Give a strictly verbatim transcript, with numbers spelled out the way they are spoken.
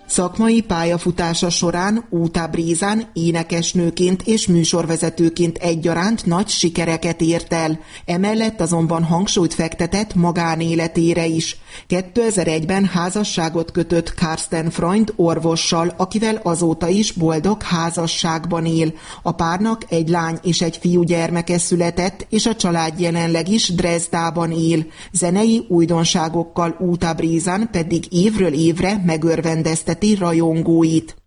Szakmai pályafutása során Uta Brizan énekesnőként és műsorvezetőként egyaránt nagy sikereket ért el, emellett azonban hangsúlyt fektetett magánéletére is. kétezer-egyben házasságot kötött Karsten Freund orvossal, akivel azóta is boldog házasságban él. A párnak egy lány és egy fiúgyermeke született, és a család jelenleg is Dresdában él. Zenei újdonságokkal Uta Brizan pedig évről évre megörvendezteti rajongóit.